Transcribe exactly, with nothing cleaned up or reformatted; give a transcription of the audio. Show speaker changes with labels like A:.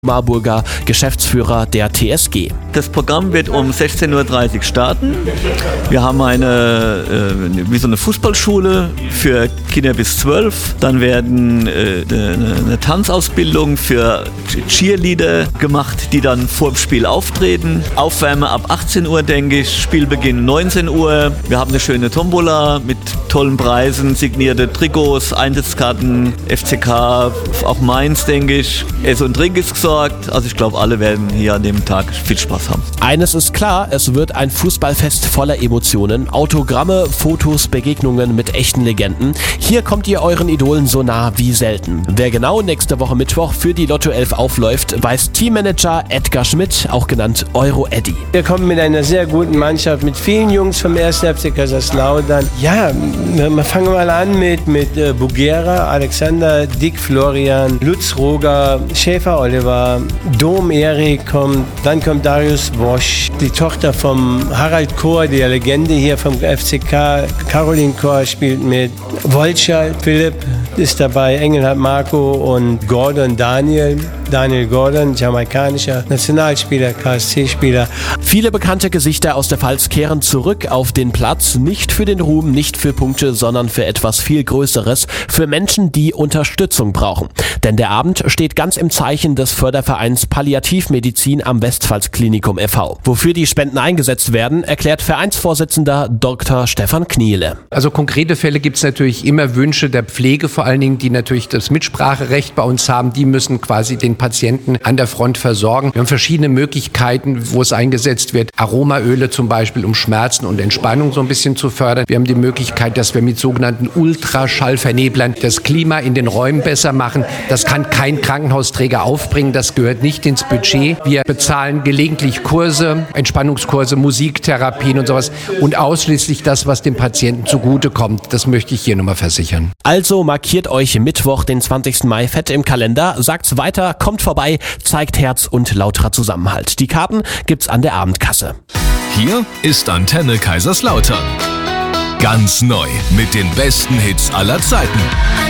A: Marburger, Geschäftsführer der T S G.
B: Das Programm wird um sechzehn Uhr dreißig starten. Wir haben eine, äh, wie so eine Fußballschule für Kinder bis zwölf. Dann werden äh, eine, eine Tanzausbildung für Cheerleader gemacht, die dann vor dem Spiel auftreten. Aufwärme ab achtzehn Uhr, denke ich. Spielbeginn neunzehn Uhr. Wir haben eine schöne Tombola mit tollen Preisen, signierte Trikots, Eintrittskarten, F C K, auch Mainz, denke ich. Essen und Trink ist gesorgt. Also ich glaube, alle werden hier an dem Tag viel Spaß haben.
A: Eines ist klar, es wird ein Fußballfest voller Emotionen, Autogramme, Fotos, Begegnungen mit echten Legenden. Hier kommt ihr euren Idolen so nah wie selten. Wer genau nächste Woche Mittwoch für die Lotto elf aufläuft, weiß Teammanager Edgar Schmidt, auch genannt Euro Eddy.
C: Wir kommen mit einer sehr guten Mannschaft, mit vielen Jungs vom ersten F C Kaiserslautern. Ja, wir fangen mal an mit, mit äh, Bugera, Alexander, Dick Florian, Lutz Roger, Schäfer Oliver, Dom Erik kommt, dann kommt Darius Wosch, die Tochter vom Harald Kohr, der Legende hier vom F C K, Caroline Kohr spielt mit, Wolscher Philipp ist dabei, Engelhardt Marco und Gordon Daniel. Daniel Gordon, jamaikanischer Nationalspieler, K S C-Spieler.
A: Viele bekannte Gesichter aus der Pfalz kehren zurück auf den Platz, nicht für den Ruhm, nicht für Punkte, sondern für etwas viel Größeres, für Menschen, die Unterstützung brauchen. Denn der Abend steht ganz im Zeichen des Fördervereins Palliativmedizin am Westpfalz-Klinikum e V Wofür die Spenden eingesetzt werden, erklärt Vereinsvorsitzender Doktor Stefan Kniele.
D: Also konkrete Fälle gibt es natürlich immer, Wünsche der Pflege vor allen Dingen, die natürlich das Mitspracherecht bei uns haben, die müssen quasi den Patienten an der Front versorgen. Wir haben verschiedene Möglichkeiten, wo es eingesetzt wird. Aromaöle zum Beispiel, um Schmerzen und Entspannung so ein bisschen zu fördern. Wir haben die Möglichkeit, dass wir mit sogenannten Ultraschallverneblern das Klima in den Räumen besser machen. Das kann kein Krankenhausträger aufbringen, das gehört nicht ins Budget. Wir bezahlen gelegentlich Kurse, Entspannungskurse, Musiktherapien und sowas und ausschließlich das, was dem Patienten zugutekommt. Das möchte ich hier nochmal versichern.
A: Also markiert euch Mittwoch, den zwanzigsten Mai fett im Kalender, sagt's weiter, kommt vorbei, zeigt Herz und lauterer Zusammenhalt. Die Karten gibt's an der Abendkasse.
E: Hier ist Antenne Kaiserslautern. Ganz neu mit den besten Hits aller Zeiten.